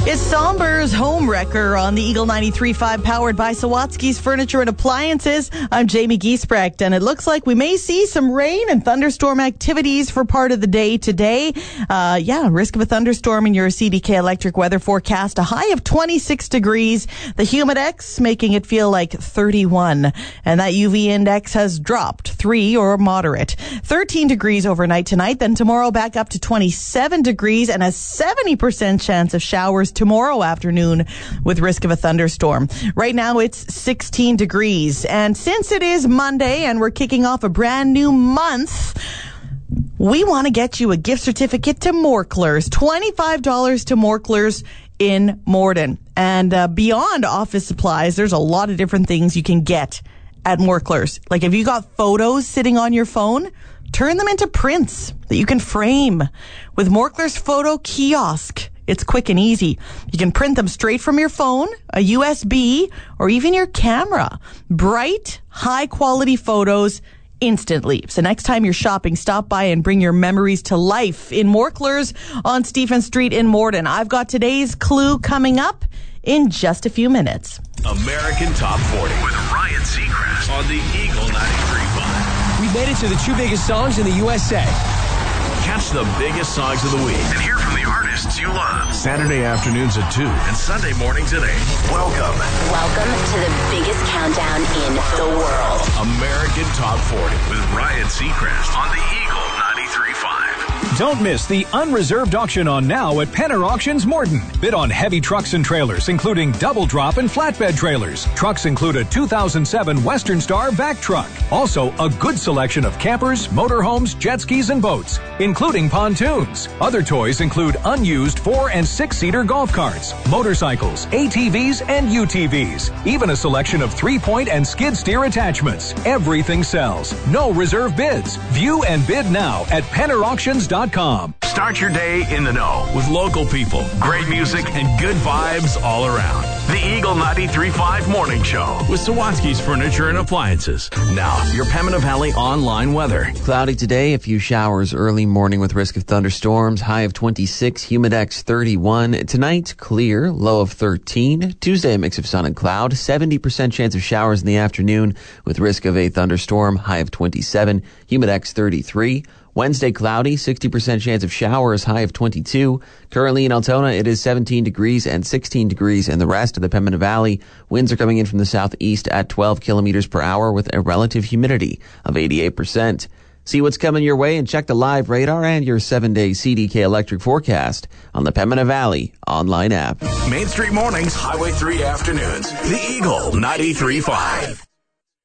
It's Somber's Home Wrecker on the Eagle 93.5, powered by Sawatsky's Furniture and Appliances. I'm Jamie Giesbrecht, and it looks like we may see some rain and thunderstorm activities for part of the day today. Risk of a thunderstorm in your CDK Electric weather forecast. A high of 26 degrees. The Humidex making it feel like 31. And that UV index has dropped 3 or moderate. 13 degrees overnight tonight. Then tomorrow back up to 27 degrees and a 70% chance of showers tomorrow afternoon with risk of a thunderstorm. Right now it's 16 degrees. And since it is Monday and we're kicking off a brand new month, we want to get you a gift certificate to Morklers. $25 to Morklers in Morden. And beyond office supplies, there's a lot of different things you can get at Morklers. Like if you got photos sitting on your phone, turn them into prints that you can frame with Morklers Photo Kiosk. It's quick and easy. You can print them straight from your phone, a USB, or even your camera. Bright, high-quality photos instantly. So next time you're shopping, stop by and bring your memories to life in Morklers on Stephen Street in Morden. I've got today's clue coming up in just a few minutes. American Top 40 with Ryan Seacrest on the Eagle 93.5. We made it to the 2 biggest songs in the USA. Catch the biggest songs of the week and hear from the artists you love. Saturday afternoons at 2 and Sunday mornings at 8. Welcome to the biggest countdown in the world. American Top 40 with Ryan Seacrest on the Eagle 93.5. Don't miss the unreserved auction on now at Penner Auctions Morden. Bid on heavy trucks and trailers, including double drop and flatbed trailers. Trucks include a 2007 Western Star vac truck. Also, a good selection of campers, motorhomes, jet skis, and boats, including pontoons. Other toys include unused 4- and 6-seater golf carts, motorcycles, ATVs, and UTVs. Even a selection of 3-point and skid steer attachments. Everything sells. No reserve bids. View and bid now at PennerAuctions.com. Start your day in the know with local people, great music, and good vibes all around. The Eagle 93.5 Morning Show with Sawatsky's Furniture and Appliances. Now, your Pembina Valley online weather. Cloudy today, a few showers early morning with risk of thunderstorms, high of 26, Humidex 31. Tonight, clear, low of 13. Tuesday, a mix of sun and cloud, 70% chance of showers in the afternoon with risk of a thunderstorm, high of 27, Humidex 33. Wednesday, cloudy, 60% chance of showers, high of 22. Currently in Altona, it is 17 degrees and 16 degrees in the rest of the Pembina Valley. Winds are coming in from the southeast at 12 kilometers per hour with a relative humidity of 88%. See what's coming your way and check the live radar and your 7-day CDK Electric forecast on the Pembina Valley online app. Main Street mornings, Highway 3 afternoons. The Eagle 93.5.